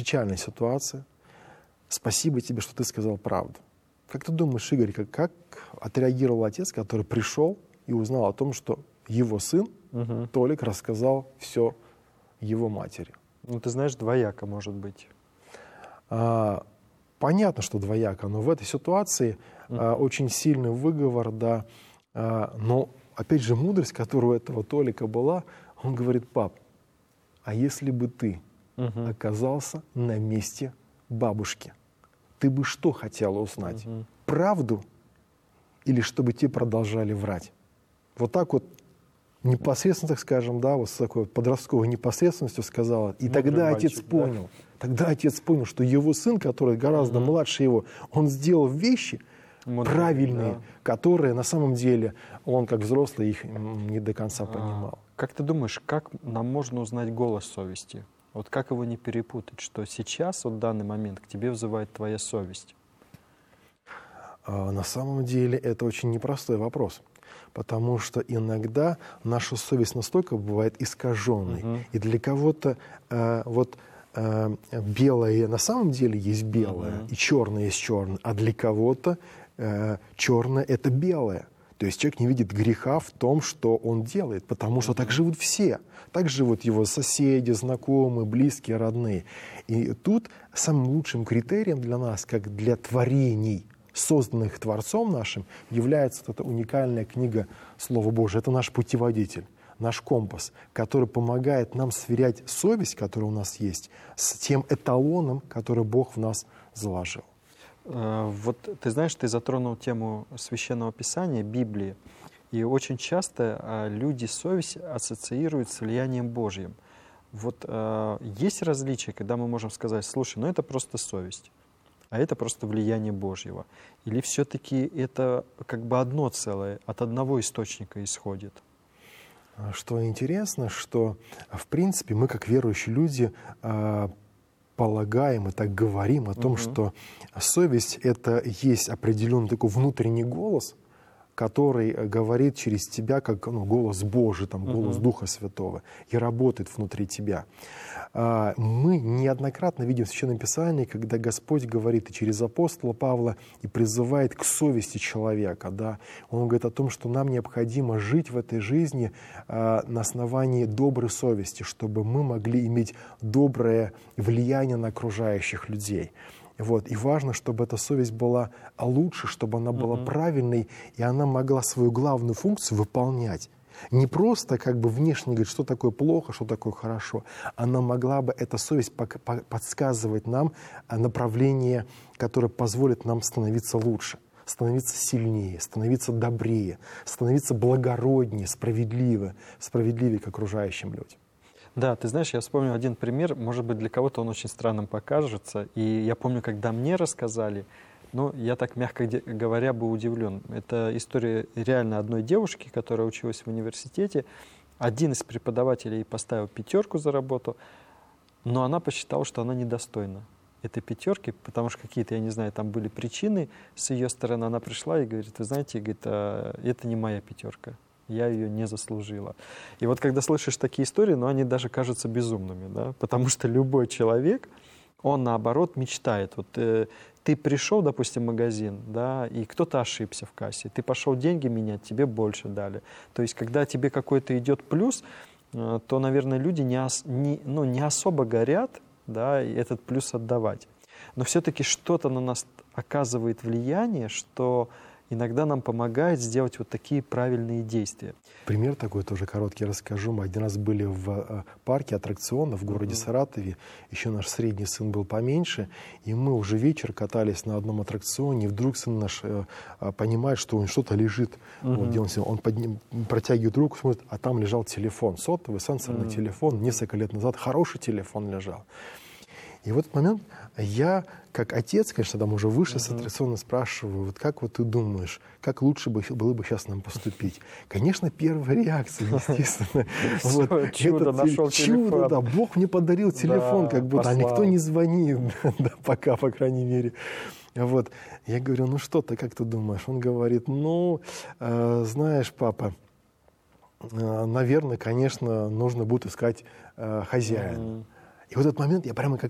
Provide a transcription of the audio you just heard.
печальная ситуация. Спасибо тебе, что ты сказал правду. Как ты думаешь, Игорь, как отреагировал отец, который пришел и узнал о том, что его сын, Толик, рассказал все его матери? Ну, ты знаешь, двояко может быть. Понятно, что двояко, но в этой ситуации очень сильный выговор, да. Но, опять же, мудрость, которая у этого Толика была, он говорит: пап, а если бы ты оказался на месте бабушки, ты бы что хотела узнать? Правду или чтобы те продолжали врать? Вот так вот непосредственно, так скажем, да, вот с такой подростковой непосредственностью сказала. И тогда отец понял, что его сын, который гораздо младше его, он сделал вещи правильные, которые на самом деле он, как взрослый, их не до конца понимал. Как ты думаешь, как нам можно узнать голос совести? Вот как его не перепутать, что сейчас, вот в данный момент, к тебе взывает твоя совесть? На самом деле это очень непростой вопрос. Потому что иногда наша совесть настолько бывает искаженной. И для кого-то белое на самом деле есть белое, и черное есть черное. А для кого-то черное — это белое. То есть человек не видит греха в том, что он делает, потому что так живут все. Так живут его соседи, знакомые, близкие, родные. И тут самым лучшим критерием для нас, как для творений, созданных Творцом нашим, является вот эта уникальная книга Слова Божия. Это наш путеводитель, наш компас, который помогает нам сверять совесть, которая у нас есть, с тем эталоном, который Бог в нас заложил. Вот ты знаешь, ты затронул тему Священного Писания, Библии, и очень часто люди совесть ассоциируют с влиянием Божьим. Вот есть различия, когда мы можем сказать: слушай, ну это просто совесть, а это просто влияние Божьего? Или все-таки это как бы одно целое, от одного источника исходит? Что интересно, что в принципе мы, как верующие люди, полагаем и так говорим о том, что совесть — это есть определенный такой внутренний голос, который говорит через тебя как голос Божий, там, голос Духа Святого, и работает внутри тебя. Мы неоднократно видим в Священном Писании, когда Господь говорит и через апостола Павла и призывает к совести человека. Да? Он говорит о том, что нам необходимо жить в этой жизни на основании доброй совести, чтобы мы могли иметь доброе влияние на окружающих людей. Вот. И важно, чтобы эта совесть была лучше, чтобы она была правильной, и она могла свою главную функцию выполнять. Не просто как бы внешне говорить, что такое плохо, что такое хорошо. Она могла бы, эта совесть, подсказывать нам направление, которое позволит нам становиться лучше, становиться сильнее, становиться добрее, становиться благороднее, справедливее к окружающим людям. Да, ты знаешь, я вспомнил один пример, может быть, для кого-то он очень странным покажется. И я помню, когда мне рассказали, ну, я так, мягко говоря, был удивлен. Это история реально одной девушки, которая училась в университете. Один из преподавателей поставил 5 за работу, но она посчитала, что она недостойна этой 5, потому что какие-то, я не знаю, там были причины с ее стороны. Она пришла и говорит: вы знаете, говорит, это не моя 5. Я ее не заслужила. И вот когда слышишь такие истории, ну, они даже кажутся безумными, да? Потому что любой человек, он, наоборот, мечтает. Вот ты пришел, допустим, в магазин, да, и кто-то ошибся в кассе, ты пошел деньги менять, тебе больше дали. То есть, когда тебе какой-то идет плюс, то, наверное, люди не особо горят, да, и этот плюс отдавать. Но все-таки что-то на нас оказывает влияние, что иногда нам помогает сделать вот такие правильные действия. Пример такой тоже короткий расскажу. Мы один раз были в парке аттракционов в городе Саратове. Еще наш средний сын был поменьше. И мы уже вечер катались на одном аттракционе. И вдруг сын наш понимает, что он что-то лежит. Вот, где он протягивает руку, смотрит, а там лежал телефон. Сотовый, сенсорный телефон. Несколько лет назад хороший телефон лежал. И в этот момент я, как отец, конечно, там уже выше с аттракциона, спрашиваю: вот как вот ты думаешь, как лучше было бы сейчас нам поступить? Конечно, первая реакция, естественно. Чудо, нашел телефон. Чудо, да, Бог мне подарил телефон, как будто, а никто не звонит, пока, по крайней мере. Вот. Я говорю: ну что-то, как ты думаешь? Он говорит: ну, знаешь, папа, наверное, конечно, нужно будет искать хозяина. И в этот момент я прямо как